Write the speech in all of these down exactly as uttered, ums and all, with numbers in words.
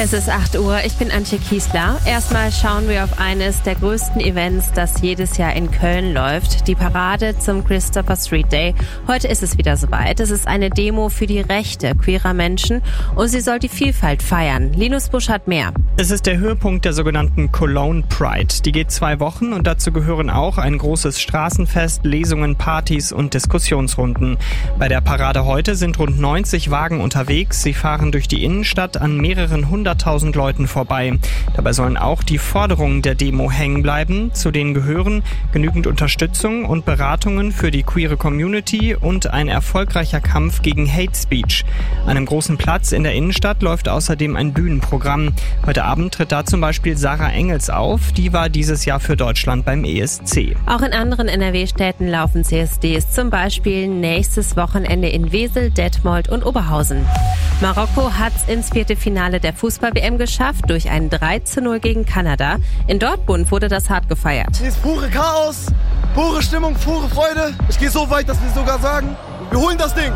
Es ist acht Uhr, ich bin Antje Kiesler. Erstmal schauen wir auf eines der größten Events, das jedes Jahr in Köln läuft. Die Parade zum Christopher Street Day. Heute ist es wieder soweit. Es ist eine Demo für die Rechte queerer Menschen und sie soll die Vielfalt feiern. Linus Busch hat mehr. Es ist der Höhepunkt der sogenannten Cologne Pride. Die geht zwei Wochen und dazu gehören auch ein großes Straßenfest, Lesungen, Partys und Diskussionsrunden. Bei der Parade heute sind rund neunzig Wagen unterwegs. Sie fahren durch die Innenstadt an mehreren hunderttausend Leuten vorbei. Dabei sollen auch die Forderungen der Demo hängen bleiben. Zu denen gehören genügend Unterstützung und Beratungen für die queere Community und ein erfolgreicher Kampf gegen Hate Speech. An einem großen Platz in der Innenstadt läuft außerdem ein Bühnenprogramm. Heute Abend tritt da zum Beispiel Sarah Engels auf. Die war dieses Jahr für Deutschland beim E S C. Auch in anderen N R W-Städten laufen C S Ds, zum Beispiel nächstes Wochenende in Wesel, Detmold und Oberhausen. Marokko hat's ins vierte Finale der Fußball-W M geschafft durch ein drei zu null gegen Kanada. In Dortmund wurde das hart gefeiert. Hier ist pure Chaos, pure Stimmung, pure Freude. Ich gehe so weit, dass wir sogar sagen, wir holen das Ding.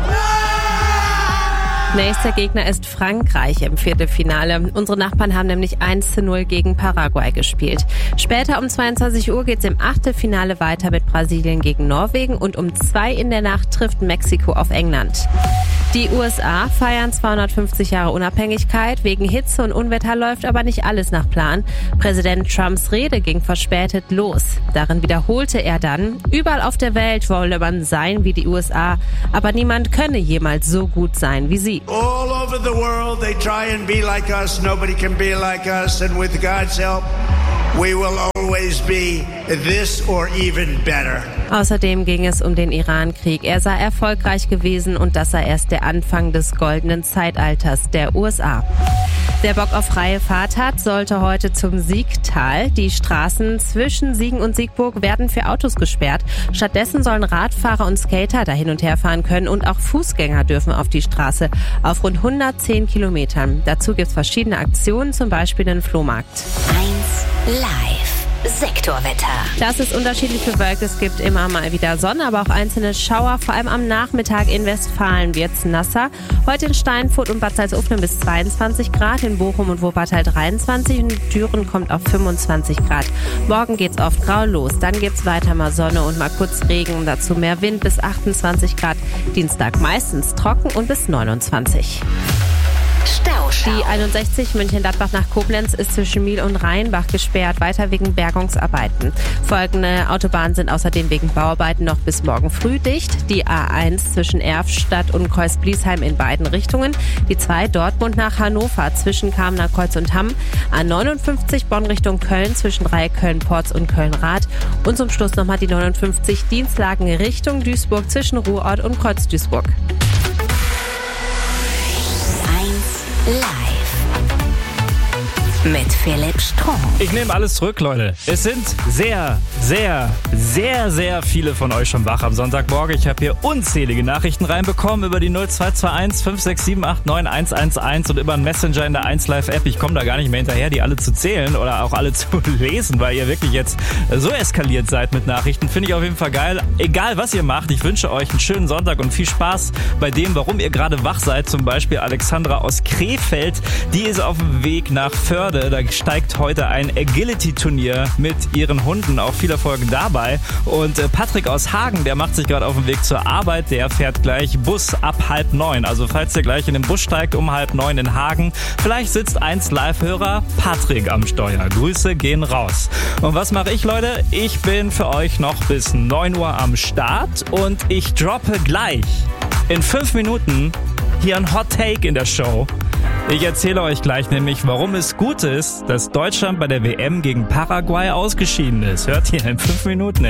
Nächster Gegner ist Frankreich im Viertelfinale. Unsere Nachbarn haben nämlich eins zu null gegen Paraguay gespielt. Später um zweiundzwanzig Uhr geht's im Achtelfinale weiter mit Brasilien gegen Norwegen und um zwei in der Nacht trifft Mexiko auf England. Die U S A feiern zweihundertfünfzig Jahre Unabhängigkeit. Wegen Hitze und Unwetter läuft aber nicht alles nach Plan. Präsident Trumps Rede ging verspätet los. Darin wiederholte er dann, überall auf der Welt wolle man sein wie die U S A, aber niemand könne jemals so gut sein wie sie. All over the world they try and be like us. Nobody can be like us, and with God's help we will always be this or even better. Außerdem ging es um den Iran-Krieg. Er sei erfolgreich gewesen und das sei erst der Anfang des goldenen Zeitalters der U S A. Wer Bock auf freie Fahrt hat, sollte heute zum Siegtal. Die Straßen zwischen Siegen und Siegburg werden für Autos gesperrt. Stattdessen sollen Radfahrer und Skater da hin und her fahren können und auch Fußgänger dürfen auf die Straße auf rund hundertzehn Kilometern. Dazu gibt es verschiedene Aktionen, zum Beispiel den Flohmarkt. eins live. Sektorwetter. Das ist unterschiedlich bewölkt. Es gibt immer mal wieder Sonne, aber auch einzelne Schauer. Vor allem am Nachmittag in Westfalen wird's nasser. Heute in Steinfurt und Bad Salzuflen bis zweiundzwanzig Grad, in Bochum und Wuppertal dreiundzwanzig und in Düren kommt auf fünfundzwanzig Grad. Morgen geht's oft grau los, dann gibt's weiter mal Sonne und mal kurz Regen, dazu mehr Wind bis achtundzwanzig Grad. Dienstag meistens trocken und bis neunundzwanzig. Stauschau. Die einundsechzig München-Gladbach nach Koblenz ist zwischen Miel und Rheinbach gesperrt, weiter wegen Bergungsarbeiten. Folgende Autobahnen sind außerdem wegen Bauarbeiten noch bis morgen früh dicht. Die A eins zwischen Erftstadt und Kreuz-Bliesheim in beiden Richtungen. Die zwei Dortmund nach Hannover zwischen Kamener Kreuz und Hamm. A neunundfünfzig Bonn Richtung Köln zwischen Dreieck Köln-Porz und Köln-Rath. Und zum Schluss nochmal die neunundfünfzig Dienstlagen Richtung Duisburg zwischen Ruhrort und Kreuz-Duisburg. Live mit Philipp Strunk. Ich nehme alles zurück, Leute. Es sind sehr, sehr, sehr, sehr viele von euch schon wach am Sonntagmorgen. Ich habe hier unzählige Nachrichten reinbekommen über die null zwei zwei eins fünf sechs sieben acht neun eins eins eins und über einen Messenger in der eins Live App. Ich komme da gar nicht mehr hinterher, die alle zu zählen oder auch alle zu lesen, weil ihr wirklich jetzt so eskaliert seid mit Nachrichten. Finde ich auf jeden Fall geil. Egal, was ihr macht, ich wünsche euch einen schönen Sonntag und viel Spaß bei dem, warum ihr gerade wach seid. Zum Beispiel Alexandra aus Krefeld, die ist auf dem Weg nach Förde. Da steigt heute ein Agility-Turnier mit ihren Hunden. Auch viel Erfolg dabei. Und Patrick aus Hagen, der macht sich gerade auf den Weg zur Arbeit. Der fährt gleich Bus ab halb neun. Also falls ihr gleich in den Bus steigt um halb neun in Hagen, vielleicht sitzt eins Live-Hörer Patrick am Steuer. Grüße gehen raus. Und was mache ich, Leute? Ich bin für euch noch bis neun Uhr am Start und ich droppe gleich in fünf Minuten hier ein Hot Take in der Show. Ich erzähle euch gleich nämlich, warum es gut ist, dass Deutschland bei der W M gegen Paraguay ausgeschieden ist. Hört ihr in fünf Minuten.